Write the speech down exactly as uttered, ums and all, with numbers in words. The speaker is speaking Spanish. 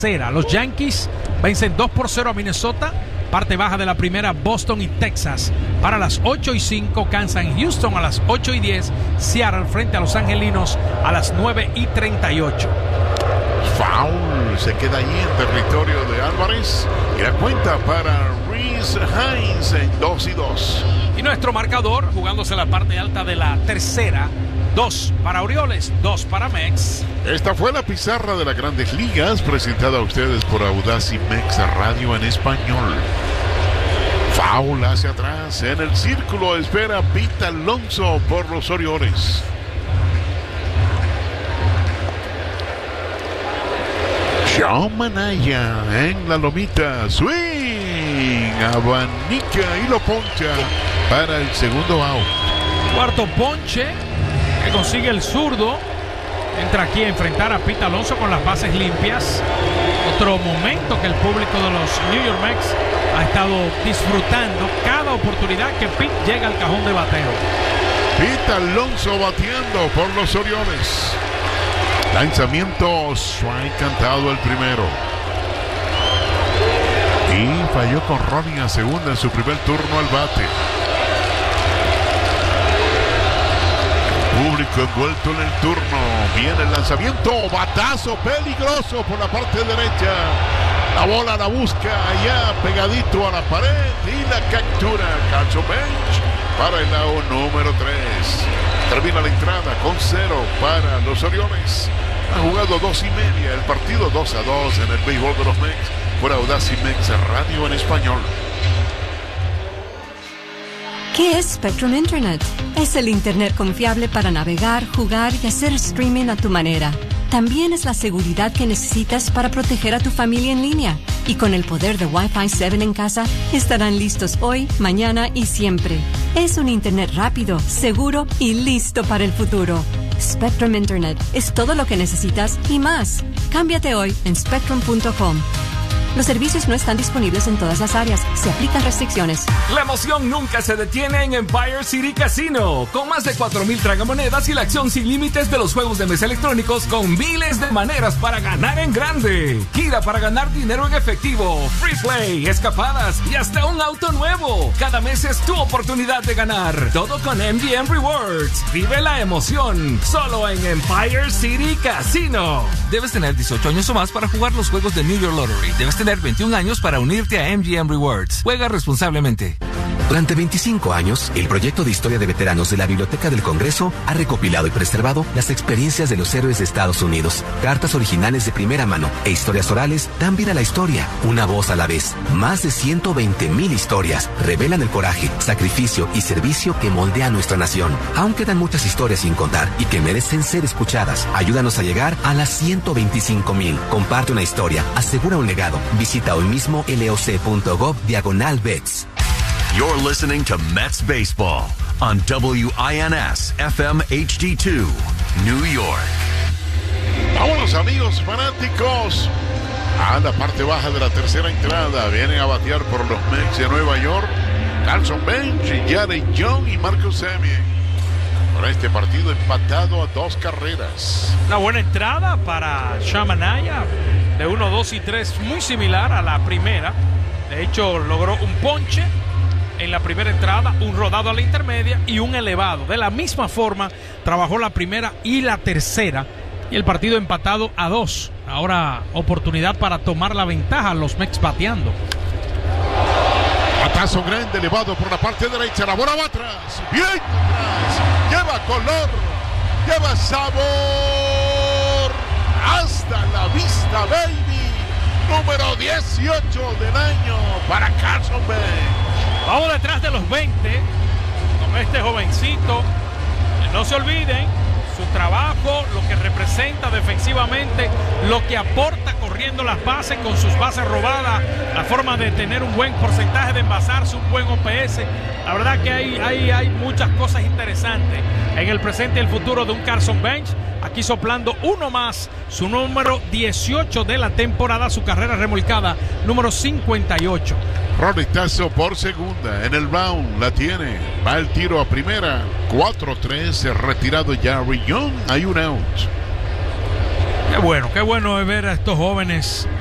Los Yankees vencen dos por cero a Minnesota. Parte baja de la primera, Boston y Texas. Para las ocho y cinco, Kansas en Houston. A las ocho y diez, Seattle frente a los Angelinos a las nueve y treinta y ocho. Foul, se queda allí en territorio de Álvarez. Y la cuenta para Rhys Hines en dos y dos. Y nuestro marcador, jugándose la parte alta de la tercera. Dos para Orioles, dos para Mex. Esta fue la pizarra de las Grandes Ligas, presentada a ustedes por Audacy Mex Radio en español. Foul hacia atrás, en el círculo espera Pete Alonso por los Orioles. Sean Manaea en la lomita, swing, abanica y lo poncha para el segundo out. Cuarto ponche que consigue el zurdo. Entra aquí a enfrentar a Pete Alonso con las bases limpias. Otro momento que el público de los New York Mets ha estado disfrutando cada oportunidad que Pete llega al cajón de bateo. Pete Alonso bateando por los Orioles. Lanzamiento, strike cantado el primero. Y falló con Ronnie a segunda en su primer turno al bate. Público envuelto en el turno. Viene el lanzamiento, batazo peligroso por la parte derecha. La bola la busca allá pegadito a la pared y la captura Carson Bench para el out número tres. Termina la entrada con cero para los Orioles. Han jugado dos y media, el partido dos a dos en el béisbol de los Mets por Audacy Mex Radio en español. ¿Qué es Spectrum Internet? Es el Internet confiable para navegar, jugar y hacer streaming a tu manera. También es la seguridad que necesitas para proteger a tu familia en línea. Y con el poder de Wi-Fi siete en casa, estarán listos hoy, mañana y siempre. Es un Internet rápido, seguro y listo para el futuro. Spectrum Internet es todo lo que necesitas y más. Cámbiate hoy en spectrum punto com. Los servicios no están disponibles en todas las áreas. Se aplican restricciones. La emoción nunca se detiene en Empire City Casino. Con más de cuatro mil tragamonedas y la acción sin límites de los juegos de mesa electrónicos con miles de maneras para ganar en grande. Gira para ganar dinero en efectivo, free play, escapadas y hasta un auto nuevo. Cada mes es tu oportunidad de ganar. Todo con M G M Rewards. Vive la emoción. Solo en Empire City Casino. Debes tener dieciocho años o más para jugar los juegos de New York Lottery. Debes tener veintiún años para unirte a M G M Rewards. Juega responsablemente. Durante veinticinco años, el proyecto de historia de veteranos de la Biblioteca del Congreso ha recopilado y preservado las experiencias de los héroes de Estados Unidos. Cartas originales de primera mano e historias orales dan vida a la historia, una voz a la vez. Más de ciento veinte mil historias revelan el coraje, sacrificio y servicio que moldea nuestra nación. Aún quedan muchas historias sin contar y que merecen ser escuchadas. Ayúdanos a llegar a las ciento veinticinco mil. Comparte una historia, asegura un legado. Visita hoy mismo loc.gov diagonal bets. You're listening to Mets Baseball on W I N S F M H D two, New York. Vámonos, amigos fanáticos, a la parte baja de la tercera entrada. Vienen a batear por los Mets de Nueva York Carson Bench, Jared Young y Marcus Semien. Por este partido empatado a dos carreras. Una buena entrada para Sean Manaea de uno, dos y tres, muy similar a la primera. De hecho, logró un ponche en la primera entrada, un rodado a la intermedia y un elevado. De la misma forma, trabajó la primera y la tercera. Y el partido empatado a dos. Ahora, oportunidad para tomar la ventaja. Los Mets bateando. Batazo grande, elevado por la parte derecha. La bola va atrás. Bien atrás. Lleva color. Lleva sabor. Hasta la vista, baby. Número dieciocho del año para Carson Bench. Vamos detrás de los veinte con este jovencito. No se olviden su trabajo, lo que representa defensivamente, lo que aporta corriendo las bases con sus bases robadas, la forma de tener un buen porcentaje de envasarse, un buen O P S. La verdad que hay, hay, hay muchas cosas interesantes en el presente y el futuro de un Carson Bench. Aquí soplando uno más, su número dieciocho de la temporada, su carrera remolcada número cincuenta y ocho. Roletazo por segunda en el round, la tiene, va el tiro a primera, cuatro tres, retirado Jared Young, hay un out. Qué bueno, qué bueno es ver a estos jóvenes